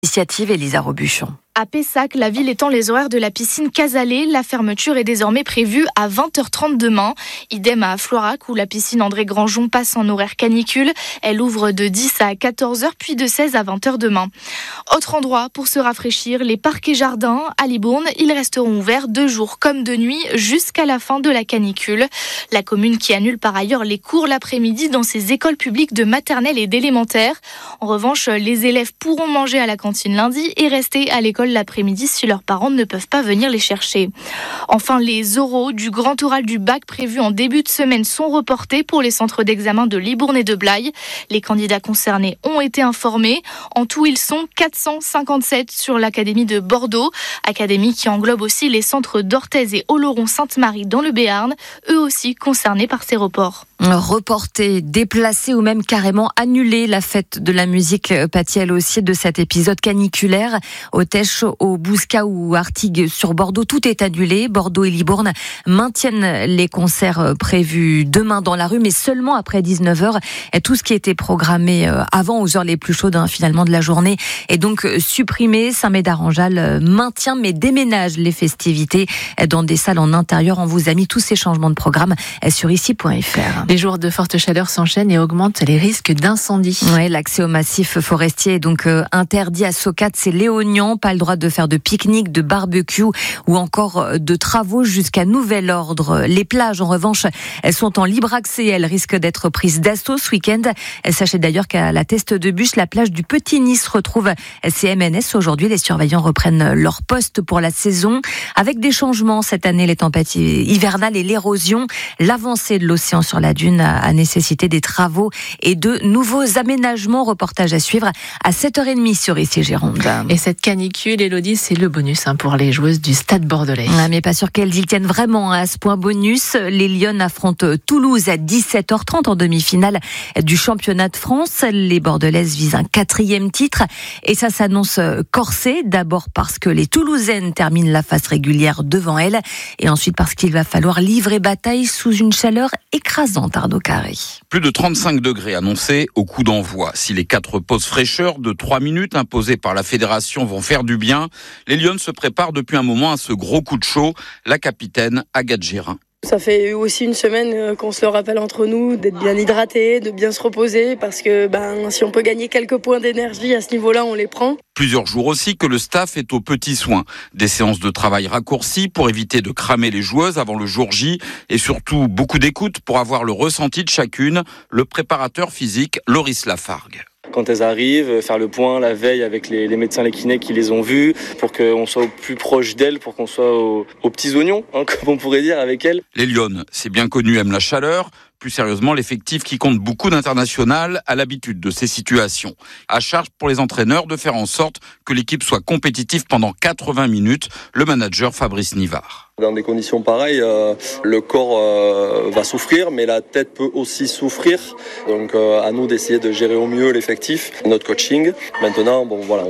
Initiative Elisa Robuchon. À Pessac, la ville étend les horaires de la piscine Casalé. La fermeture est désormais prévue à 20h30 demain. Idem à Floirac, où la piscine André Grandjean passe en horaire canicule. Elle ouvre de 10 à 14h, puis de 16 à 20h demain. Autre endroit pour se rafraîchir, les parcs et jardins à Libourne. Ils resteront ouverts de jour comme de nuit jusqu'à la fin de la canicule. La commune qui annule par ailleurs les cours l'après-midi dans ses écoles publiques de maternelle et d'élémentaire. En revanche, les élèves pourront manger à la cantine lundi et rester à l'école l'après-midi si leurs parents ne peuvent pas venir les chercher. Enfin, les oraux du grand oral du bac prévus en début de semaine sont reportés pour les centres d'examen de Libourne et de Blaye. Les candidats concernés ont été informés. En tout, ils sont 457 sur l'académie de Bordeaux, académie qui englobe aussi les centres d'Orthez et Oloron-Sainte-Marie dans le Béarn, eux aussi concernés par ces reports. Reporter, déplacer ou même carrément annuler la fête de la musique pâtit elle aussi de cet épisode caniculaire. Au Tèche, au Bouscat ou Artigues sur Bordeaux, tout est annulé. Bordeaux et Libourne maintiennent les concerts prévus demain dans la rue, mais seulement après 19h. Et tout ce qui était programmé avant, aux heures les plus chaudes finalement de la journée, est donc supprimé. Saint-Médard-en-Jalles maintient mais déménage les festivités dans des salles en intérieur. On vous a mis tous ces changements de programme sur ici.fr. Les jours de forte chaleur s'enchaînent et augmentent les risques d'incendie. Ouais, l'accès au massif forestier est donc interdit à Socat, c'est Léognan. Pas le droit de faire de pique-nique, de barbecue ou encore de travaux jusqu'à nouvel ordre. Les plages, en revanche, elles sont en libre accès. Elles risquent d'être prises d'assaut ce week-end. Sachez d'ailleurs qu'à la Teste de Bûche, la plage du Petit Nice retrouve ses MNS. Aujourd'hui, les surveillants reprennent leur poste pour la saison. Avec des changements cette année, les tempêtes hivernales et l'érosion, l'avancée de l'océan sur la dune a nécessité des travaux et de nouveaux aménagements. Reportage à suivre à 7h30 sur ici Gironde. Et cette canicule, Élodie, c'est le bonus pour les joueuses du Stade Bordelais. Mais pas sûr qu'elles y tiennent vraiment à ce point bonus. Les Lyonnes affrontent Toulouse à 17h30 en demi-finale du championnat de France. Les Bordelaises visent un 4e titre et ça s'annonce corsé. D'abord parce que les Toulousaines terminent la phase régulière devant elles et ensuite parce qu'il va falloir livrer bataille sous une chaleur écrasante. Arnaud Carré. Plus de 35 degrés annoncés au coup d'envoi. Si les 4 pauses fraîcheur de 3 minutes imposées par la fédération vont faire du bien, les Lyonnes se préparent depuis un moment à ce gros coup de chaud. La capitaine Agathe Gérin. Ça fait aussi une semaine qu'on se le rappelle entre nous, d'être bien hydraté, de bien se reposer, parce que si on peut gagner quelques points d'énergie à ce niveau-là, on les prend. Plusieurs jours aussi que le staff est aux petits soins. Des séances de travail raccourcies pour éviter de cramer les joueuses avant le jour J et surtout beaucoup d'écoute pour avoir le ressenti de chacune. Le préparateur physique Loris Lafargue. Quand elles arrivent, faire le point la veille avec les médecins, les kinés qui les ont vues, pour qu'on soit au plus proche d'elles, pour qu'on soit aux petits oignons, comme on pourrait dire, avec elles. Les Lyonnes, c'est bien connu, aiment la chaleur. Plus sérieusement, l'effectif qui compte beaucoup d'internationales a l'habitude de ces situations. À charge pour les entraîneurs de faire en sorte que l'équipe soit compétitive pendant 80 minutes. Le manager Fabrice Nivard. Dans des conditions pareilles, le corps va souffrir, mais la tête peut aussi souffrir. Donc à nous d'essayer de gérer au mieux l'effectif, notre coaching. Maintenant,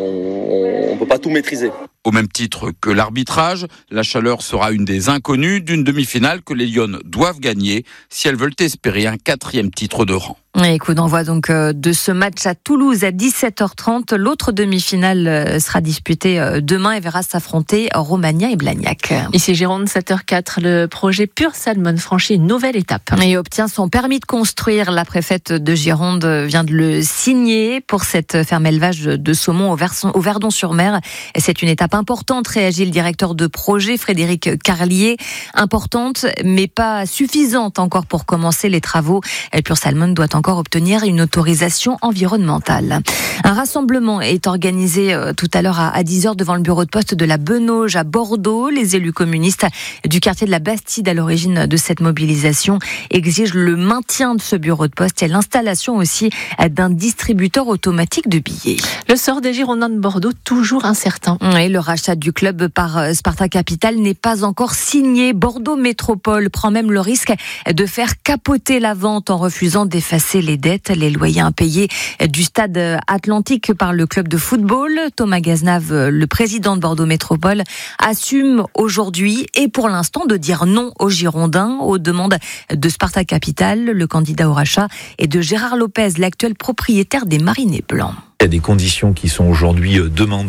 on peut pas tout maîtriser. Au même titre que l'arbitrage, la chaleur sera une des inconnues d'une demi-finale que les Lyonnes doivent gagner si elles veulent espérer un 4e titre de rang. Et coup d'envoi donc de ce match à Toulouse à 17h30. L'autre demi-finale sera disputée demain et verra s'affronter Romagna et Blagnac. Ici Gironde, 7h04, le projet Pure Salmon franchit une nouvelle étape. Et obtient son permis de construire. La préfète de Gironde vient de le signer pour cette ferme élevage de saumon au Verdon-sur-Mer. Et c'est une étape importante, réagit le directeur de projet Frédéric Carlier. Importante, mais pas suffisante encore pour commencer les travaux. Et Pure Salmon doit encore obtenir une autorisation environnementale. Un rassemblement est organisé tout à l'heure à 10h devant le bureau de poste de la Benauge à Bordeaux. Les élus communistes du quartier de la Bastide à l'origine de cette mobilisation exigent le maintien de ce bureau de poste et l'installation aussi d'un distributeur automatique de billets. Le sort des Girondins de Bordeaux toujours incertain. Et le rachat du club par Sparta Capital n'est pas encore signé. Bordeaux Métropole prend même le risque de faire capoter la vente en refusant d'effacer les dettes, les loyers impayés du stade Atlantique par le club de football. Thomas Gaznave, le président de Bordeaux Métropole, assume aujourd'hui et pour l'instant de dire non aux Girondins, aux demandes de Sparta Capital, le candidat au rachat, et de Gérard Lopez, l'actuel propriétaire des Marinés Blancs. Il y a des conditions qui sont aujourd'hui demandées.